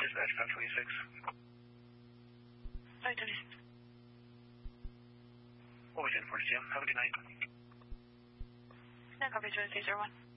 Dispatch 526. Hi, Dennis. What was it for, Jim? Have a good night. No, copy 0301.